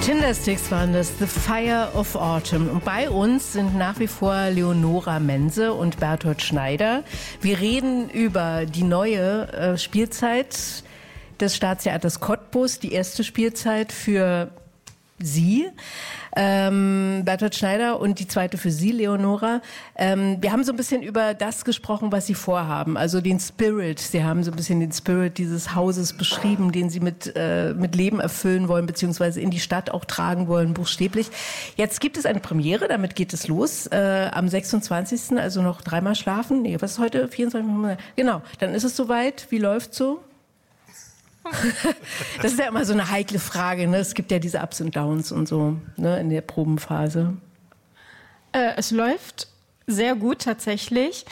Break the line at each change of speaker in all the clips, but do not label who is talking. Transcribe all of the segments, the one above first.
Tindersticks waren das, The Fire of Autumn. Und bei uns sind nach wie vor Leonora Mense und Bertolt Schneider. Wir reden über die neue Spielzeit des Staatstheaters Cottbus, die erste Spielzeit für Sie, Bertolt Schneider, und die zweite für Sie, Leonora. Wir haben so ein bisschen über das gesprochen, was Sie vorhaben, also den Spirit. Sie haben so ein bisschen den Spirit dieses Hauses beschrieben, den Sie mit Leben erfüllen wollen, beziehungsweise in die Stadt auch tragen wollen, buchstäblich. Jetzt gibt es eine Premiere, damit geht es los, am 26., also noch dreimal schlafen. Nee, was ist heute? 24. Genau, dann ist es soweit. Wie läuft's so? Das ist ja immer so eine heikle Frage, ne? Es gibt ja diese Ups und Downs und so, ne, in der Probenphase.
Es läuft sehr gut tatsächlich.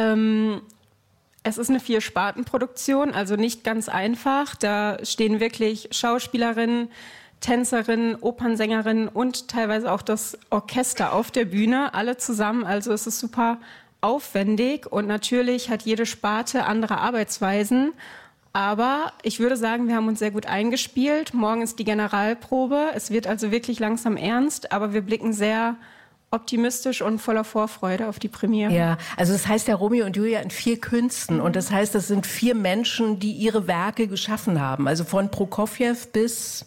Es ist eine 4-Sparten-Produktion, also nicht ganz einfach. Da stehen wirklich Schauspielerinnen, Tänzerinnen, Opernsängerinnen und teilweise auch das Orchester auf der Bühne, alle zusammen. Also es ist super aufwendig und natürlich hat jede Sparte andere Arbeitsweisen. Aber ich würde sagen, wir haben uns sehr gut eingespielt. Morgen ist die Generalprobe. Es wird also wirklich langsam ernst, aber wir blicken sehr optimistisch und voller Vorfreude auf die Premiere.
Ja, also das heißt ja Romeo und Julia in 4 Künsten. Und das heißt, das sind 4 Menschen, die ihre Werke geschaffen haben. Also von Prokofjew bis...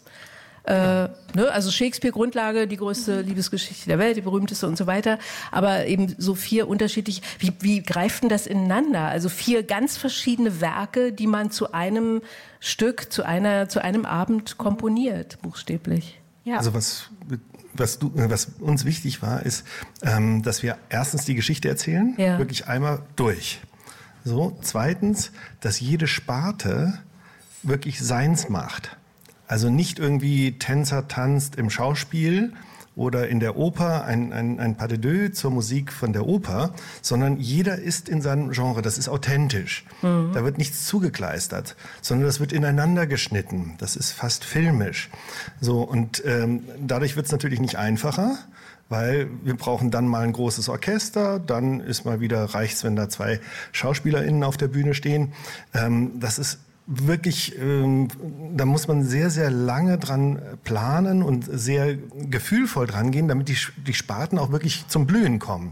also Shakespeare, Grundlage, die größte Liebesgeschichte der Welt, die berühmteste und so weiter. Aber eben so 4 unterschiedliche, wie greift denn das ineinander? Also 4 ganz verschiedene Werke, die man zu einem Stück, zu einem Abend komponiert, buchstäblich.
Ja. Also was uns wichtig war, ist, dass wir erstens die Geschichte erzählen, wirklich einmal durch. So, zweitens, dass jede Sparte wirklich seins macht. Also nicht irgendwie Tänzer tanzt im Schauspiel oder in der Oper ein Pas de deux zur Musik von der Oper, sondern jeder ist in seinem Genre, das ist authentisch. Mhm. Da wird nichts zugekleistert, sondern das wird ineinander geschnitten. Das ist fast filmisch. So, und dadurch wird es natürlich nicht einfacher, weil wir brauchen dann mal ein großes Orchester, dann ist mal wieder reicht's, wenn da 2 SchauspielerInnen auf der Bühne stehen. Das ist wirklich, da muss man sehr, sehr lange dran planen und sehr gefühlvoll dran gehen, damit die Sparten auch wirklich zum Blühen kommen.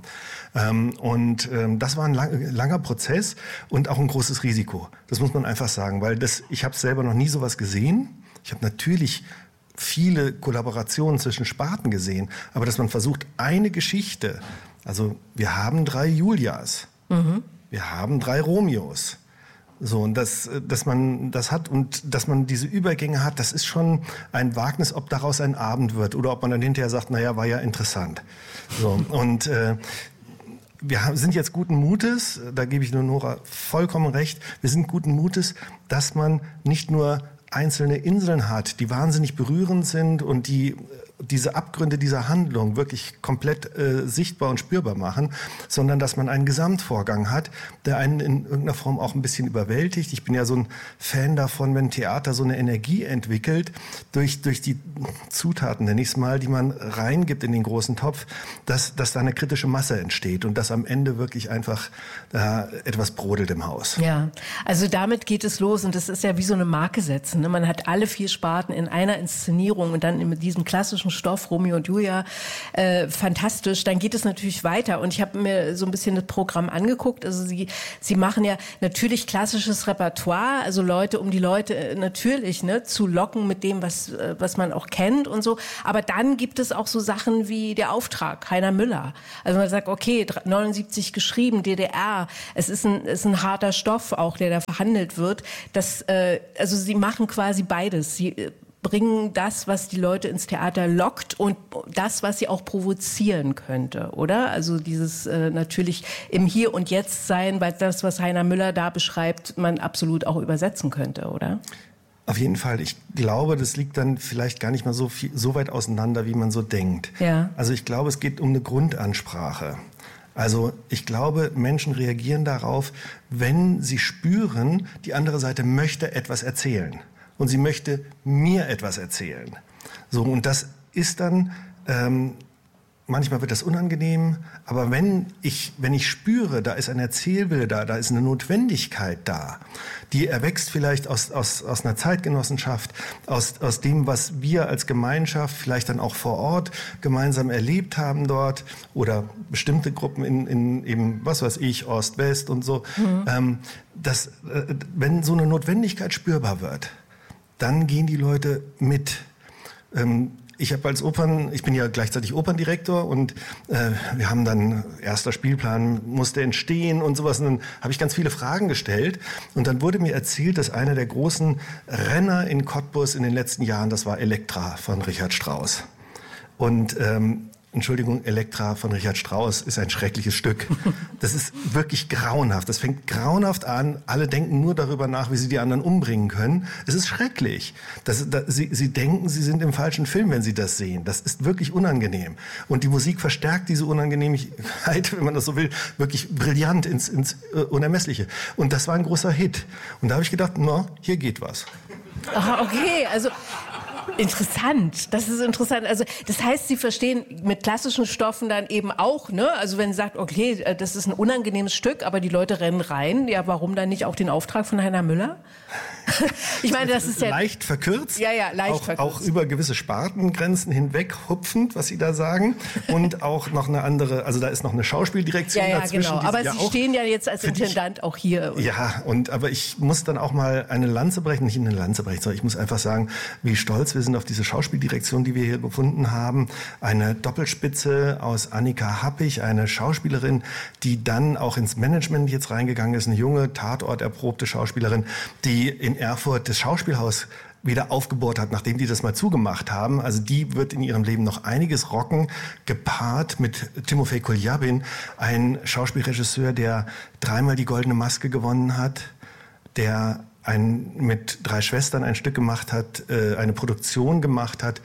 Das war ein langer Prozess und auch ein großes Risiko. Das muss man einfach sagen, weil ich habe selber noch nie sowas gesehen. Ich habe natürlich viele Kollaborationen zwischen Sparten gesehen, aber dass man versucht, eine Geschichte, also wir haben 3 Julias, wir haben 3 Romeos, so, und dass man das hat und dass man diese Übergänge hat, das ist schon ein Wagnis, ob daraus ein Abend wird oder ob man dann hinterher sagt, naja, war ja interessant. So, und wir sind jetzt guten Mutes, da gebe ich Leonora vollkommen recht, wir sind guten Mutes, dass man nicht nur einzelne Inseln hat, die wahnsinnig berührend sind und die diese Abgründe dieser Handlung wirklich komplett sichtbar und spürbar machen, sondern dass man einen Gesamtvorgang hat, der einen in irgendeiner Form auch ein bisschen überwältigt. Ich bin ja so ein Fan davon, wenn Theater so eine Energie entwickelt, durch die Zutaten, nenne ich es mal, die man reingibt in den großen Topf, dass da eine kritische Masse entsteht und dass am Ende wirklich einfach etwas brodelt im Haus.
Ja, also damit geht es los und das ist ja wie so eine Marke setzen. Ne? Man hat alle 4 Sparten in einer Inszenierung und dann mit diesem klassischen Stoff, Romeo und Julia, fantastisch. Dann geht es natürlich weiter und ich habe mir so ein bisschen das Programm angeguckt. Also sie machen ja natürlich klassisches Repertoire, also um die Leute natürlich zu locken mit dem, was man auch kennt und so. Aber dann gibt es auch so Sachen wie der Auftrag, Heiner Müller. Also man sagt, okay, 79 geschrieben, DDR, es ist ein harter Stoff auch, der da verhandelt wird. Also sie machen quasi beides. Sie bringen das, was die Leute ins Theater lockt und das, was sie auch provozieren könnte, oder? Also dieses natürlich im Hier und Jetzt sein, weil das, was Heiner Müller da beschreibt, man absolut auch übersetzen könnte, oder?
Auf jeden Fall. Ich glaube, das liegt dann vielleicht gar nicht mal so weit auseinander, wie man so denkt.
Ja.
Also ich glaube, es geht um eine Grundansprache. Also ich glaube, Menschen reagieren darauf, wenn sie spüren, die andere Seite möchte etwas erzählen. Und sie möchte mir etwas erzählen. So, und das ist dann manchmal wird das unangenehm, aber wenn ich spüre, da ist ein Erzählwille da ist eine Notwendigkeit da, die erwächst vielleicht aus einer Zeitgenossenschaft, aus dem, was wir als Gemeinschaft vielleicht dann auch vor Ort gemeinsam erlebt haben dort oder bestimmte Gruppen in eben, was weiß ich, Ost, West und so, wenn so eine Notwendigkeit spürbar wird, dann gehen die Leute mit. Ich bin ja gleichzeitig Operndirektor und wir haben dann, erster Spielplan musste entstehen und sowas. Und dann habe ich ganz viele Fragen gestellt und dann wurde mir erzählt, dass einer der großen Renner in Cottbus in den letzten Jahren, das war Elektra von Richard Strauss. Und Entschuldigung, Elektra von Richard Strauss ist ein schreckliches Stück. Das ist wirklich grauenhaft. Das fängt grauenhaft an. Alle denken nur darüber nach, wie sie die anderen umbringen können. Es ist schrecklich. Sie denken, sie sind im falschen Film, wenn sie das sehen. Das ist wirklich unangenehm. Und die Musik verstärkt diese Unangenehmigkeit, wenn man das so will, wirklich brillant ins Unermessliche. Und das war ein großer Hit. Und da habe ich gedacht, hier geht was.
Aha, okay, also interessant, das ist interessant. Also das heißt, Sie verstehen mit klassischen Stoffen dann eben auch, ne? Also wenn Sie sagt, okay, das ist ein unangenehmes Stück, aber die Leute rennen rein, ja, warum dann nicht auch den Auftrag von Heiner Müller? Ich meine, das ist ja
leicht verkürzt,
leicht verkürzt.
Auch über gewisse Spartengrenzen hinweg hupfend, was Sie da sagen, und auch noch eine andere, also da ist noch eine Schauspieldirektion dazwischen.
Genau. Aber Sie stehen ja jetzt als Intendant auch hier.
Ja, aber ich muss dann auch mal eine Lanze brechen, nicht eine Lanze brechen, sondern ich muss einfach sagen, wie stolz wir sind auf diese Schauspieldirektion, die wir hier gefunden haben. Eine Doppelspitze aus Annika Happig, eine Schauspielerin, die dann auch ins Management jetzt reingegangen ist, eine junge, tatorterprobte Schauspielerin, die in Erfurt das Schauspielhaus wieder aufgebohrt hat, nachdem die das mal zugemacht haben. Also die wird in ihrem Leben noch einiges rocken, gepaart mit Timofej Kuljabin, ein Schauspielregisseur, der 3-mal die Goldene Maske gewonnen hat, der mit 3 Schwestern ein Stück gemacht hat, eine Produktion gemacht hat,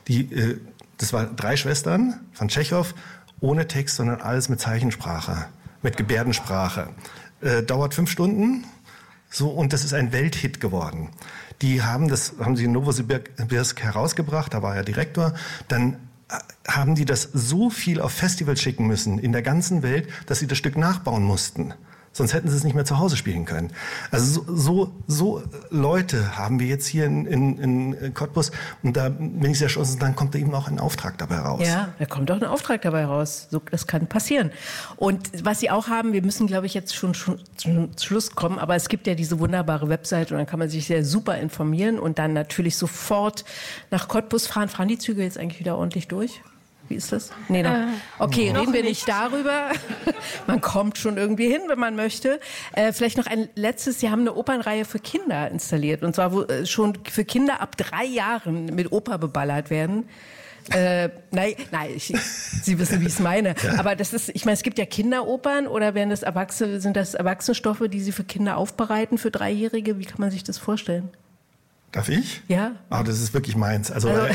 das war 3 Schwestern von Tschechow, ohne Text, sondern alles mit Zeichensprache, mit Gebärdensprache. Dauert 5 Stunden, so, und das ist ein Welthit geworden. Die haben sie in Novosibirsk herausgebracht, da war er Direktor, dann haben die das so viel auf Festivals schicken müssen in der ganzen Welt, dass sie das Stück nachbauen mussten. Sonst hätten sie es nicht mehr zu Hause spielen können. Also so Leute haben wir jetzt hier in Cottbus. Und da bin ich sehr stolz, dann kommt da eben auch ein Auftrag dabei raus.
Ja, da kommt auch ein Auftrag dabei raus. So, das kann passieren. Und was Sie auch haben, wir müssen, glaube ich, jetzt schon zum Schluss kommen, aber es gibt ja diese wunderbare Website und dann kann man sich sehr super informieren und dann natürlich sofort nach Cottbus fahren. Fahren die Züge jetzt eigentlich wieder ordentlich durch? Wie ist das? Nee, noch. Okay, reden wir nicht darüber. Man kommt schon irgendwie hin, wenn man möchte. Vielleicht noch ein letztes. Sie haben eine Opernreihe für Kinder installiert. Und zwar wo schon für Kinder ab 3 Jahren mit Oper beballert werden. Nein, Sie wissen, wie ich es meine. Ja. Aber das ist, ich meine, es gibt ja Kinderopern oder sind das Erwachsenenstoffe, die Sie für Kinder aufbereiten, für 3-Jährige? Wie kann man sich das vorstellen?
Darf ich?
Ja.
Das ist wirklich meins.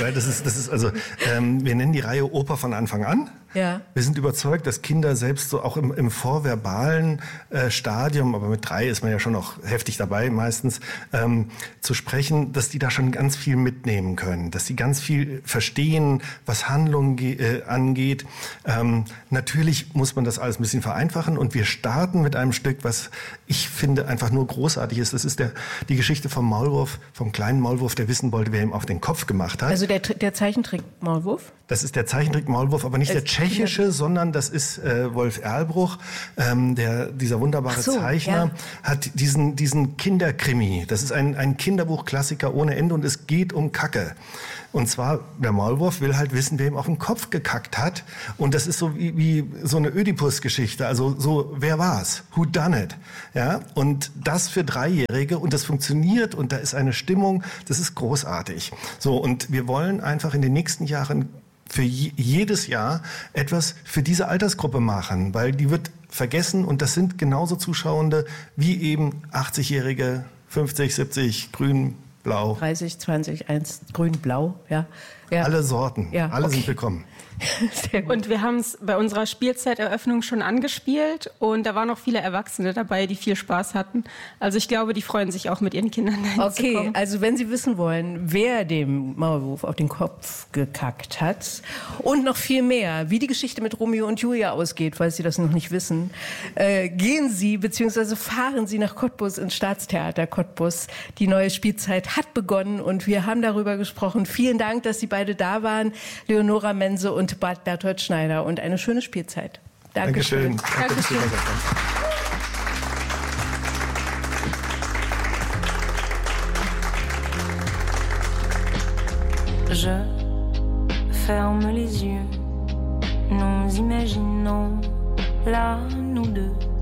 Wir nennen die Reihe Oper von Anfang an.
Ja.
Wir sind überzeugt, dass Kinder selbst so auch im vorverbalen Stadium, aber mit 3 ist man ja schon noch heftig dabei meistens, zu sprechen, dass die da schon ganz viel mitnehmen können, dass die ganz viel verstehen, was Handlung angeht. Natürlich muss man das alles ein bisschen vereinfachen und wir starten mit einem Stück, was ich finde einfach nur großartig ist. Das ist die Geschichte vom Maulwurf, vom kleinen Maulwurf, der wissen wollte, wer ihm auf den Kopf gemacht hat.
Also der Zeichentrick-Maulwurf? Das
ist der Zeichentrick-Maulwurf, aber nicht der tschechische, sondern das ist Wolf Erlbruch, dieser wunderbare Zeichner, hat diesen Kinderkrimi. Das ist ein Kinderbuchklassiker ohne Ende und es geht um Kacke. Und zwar, der Maulwurf will halt wissen, wer ihm auf den Kopf gekackt hat. Und das ist so wie so eine Ödipus-Geschichte. Also so, wer war's? Who done it? Ja? Und das für 3-Jährige und das funktioniert und da ist eine Stimmung, das ist großartig. So, und wir wollen einfach in den nächsten Jahren für jedes Jahr etwas für diese Altersgruppe machen, weil die wird vergessen und das sind genauso Zuschauende wie eben 80-Jährige, 50, 70, grün, Blau.
30, 20, 1, grün, blau, ja.
Alle Sorten, alle sind willkommen.
Sehr gut. Und wir haben es bei unserer Spielzeiteröffnung schon angespielt und da waren noch viele Erwachsene dabei, die viel Spaß hatten. Also ich glaube, die freuen sich auch mit ihren Kindern dahin zu kommen.
Okay, also wenn Sie wissen wollen, wer dem Maulwurf auf den Kopf gekackt hat und noch viel mehr, wie die Geschichte mit Romeo und Julia ausgeht, falls Sie das noch nicht wissen, gehen Sie bzw. fahren Sie nach Cottbus ins Staatstheater Cottbus. Die neue Spielzeit hat begonnen und wir haben darüber gesprochen. Vielen Dank, dass Sie beide da waren, Leonora Mense und Bad Berthold Schneider, und eine schöne Spielzeit.
Dankeschön.
Dankeschön.
Je ferme les yeux, nous imaginons là, nous deux.